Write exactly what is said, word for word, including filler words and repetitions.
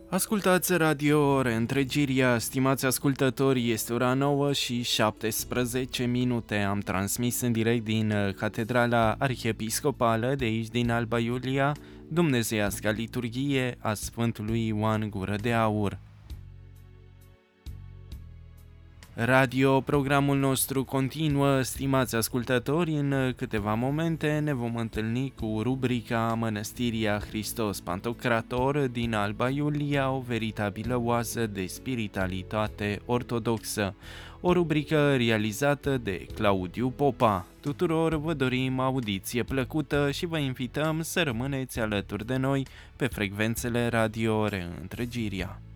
Ascultați Radio Reîntregirea, stimați ascultători, este ora nouă și șaptesprezece minute. Am transmis în direct din Catedrala Arhiepiscopală de aici din Alba Iulia, Dumnezeiasca liturghie a Sfântului Ioan Gură de Aur. Radio, programul nostru continuă, stimați ascultători, în câteva momente ne vom întâlni cu rubrica Mănăstirea Hristos Pantocrator din Alba Iulia, o veritabilă oază de spiritualitate ortodoxă, o rubrică realizată de Claudiu Popa. Tuturor vă dorim audiție plăcută și vă invităm să rămâneți alături de noi pe frecvențele Radio Reîntregirea.